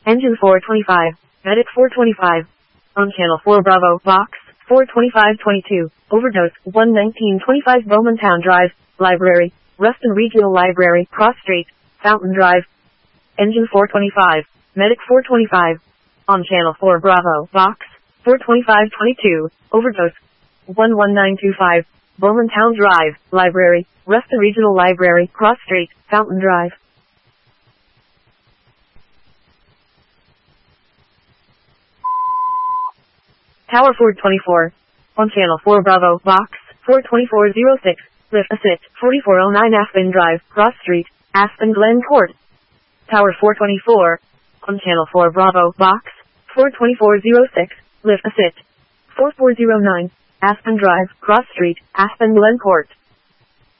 Engine 425, Medic 425. On Channel 4 Bravo, Box 42522, Overdose 11925 Bowmantown Drive, Library, Ruston Regional Library, Cross Street, Fountain Drive. Engine 425, Medic 425. On Channel 4 Bravo, Box 42522, Overdose 11925, Bowmantown Drive, Library, Ruston Regional Library, Cross Street, Fountain Drive. Tower 424. On Channel 4 Bravo, Box 42406, Lift Assist 4409 Aspen Drive, Cross Street, Aspen Glen Court. Tower 424. On Channel 4 Bravo, Box 42406, Lift Assist 4409, Aspen Drive, Cross Street, Aspen Glen Court.